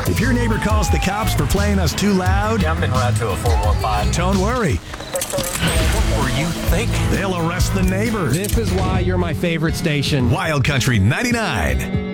If your neighbor calls the cops for playing us too loud, I'm en route to a 415. don't worry. What were you thinking? They'll arrest the neighbor. This is why you're my favorite station. Wild Country 99.